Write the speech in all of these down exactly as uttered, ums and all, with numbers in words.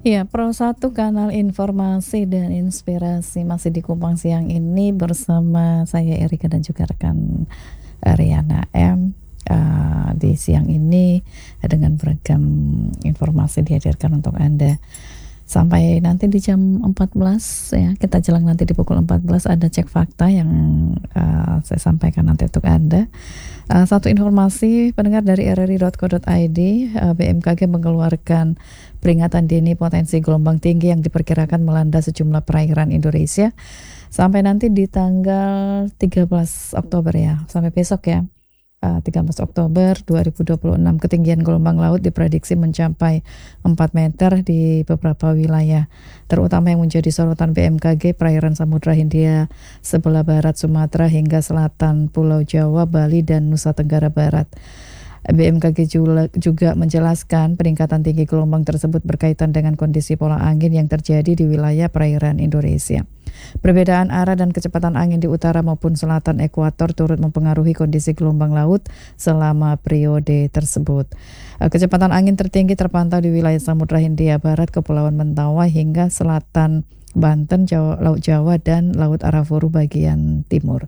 Iya, Pro satu Kanal Informasi dan Inspirasi masih di Kupang siang ini bersama saya Erika dan juga rekan eh, Riana M. Eh, di siang ini eh, dengan beragam informasi dihadirkan untuk Anda sampai nanti di jam empat belas ya. Kita jelang nanti di pukul empat belas ada cek fakta yang eh, saya sampaikan nanti untuk Anda. Uh, satu informasi pendengar dari r r i dot co dot i d, uh, B M K G mengeluarkan peringatan dini potensi gelombang tinggi yang diperkirakan melanda sejumlah perairan Indonesia sampai nanti di tanggal tiga belas Oktober ya, sampai besok ya. Uh, tiga belas Oktober dua ribu dua puluh enam ketinggian gelombang laut diprediksi mencapai empat meter di beberapa wilayah, terutama yang menjadi sorotan B M K G perairan Samudra Hindia sebelah barat Sumatera hingga selatan Pulau Jawa, Bali, dan Nusa Tenggara Barat. B M K G juga menjelaskan peningkatan tinggi gelombang tersebut berkaitan dengan kondisi pola angin yang terjadi di wilayah perairan Indonesia. Perbedaan arah dan kecepatan angin di utara maupun selatan ekuator turut mempengaruhi kondisi gelombang laut selama periode tersebut. Kecepatan angin tertinggi terpantau di wilayah Samudra Hindia Barat, Kepulauan Mentawai hingga selatan Banten, Jawa, Laut Jawa, dan Laut Arafuru bagian timur.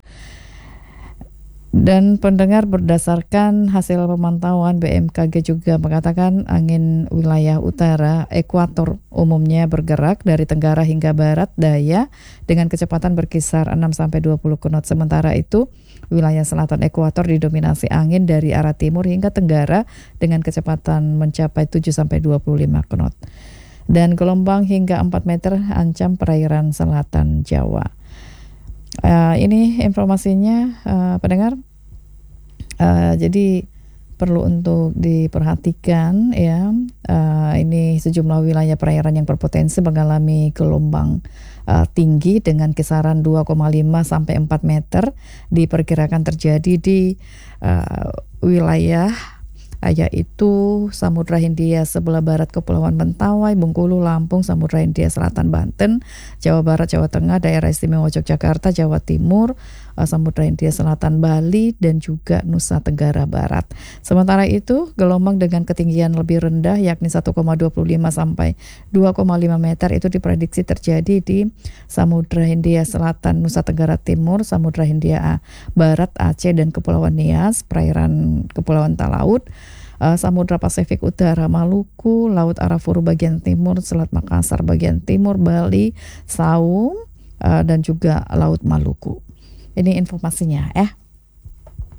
Dan pendengar, berdasarkan hasil pemantauan B M K G juga mengatakan angin wilayah utara ekuator umumnya bergerak dari tenggara hingga barat daya dengan kecepatan berkisar enam sampai dua puluh knot. Sementara itu wilayah selatan ekuator didominasi angin dari arah timur hingga tenggara dengan kecepatan mencapai tujuh sampai dua puluh lima knot. Dan gelombang hingga empat meter ancam perairan selatan Jawa. Uh, ini informasinya uh, pendengar. Uh, jadi perlu untuk diperhatikan ya. Uh, ini sejumlah wilayah perairan yang berpotensi mengalami gelombang uh, tinggi dengan kisaran dua koma lima sampai empat meter diperkirakan terjadi di uh, wilayah yaitu Samudra Hindia sebelah barat Kepulauan Mentawai, Bengkulu, Lampung, Samudra Hindia Selatan Banten, Jawa Barat, Jawa Tengah, Daerah Istimewa Yogyakarta, Jawa Timur, Samudra Hindia Selatan Bali, dan juga Nusa Tenggara Barat. Sementara itu, gelombang dengan ketinggian lebih rendah yakni satu koma dua lima sampai dua koma lima meter itu diprediksi terjadi di Samudra Hindia Selatan, Nusa Tenggara Timur, Samudra Hindia Barat, Aceh, dan Kepulauan Nias, perairan Kepulauan Talaud, Uh, Samudra Pasifik Utara, Maluku, Laut Arafuru bagian timur, Selat Makassar bagian timur, Bali, Saung, uh, dan juga Laut Maluku. Ini informasinya ya.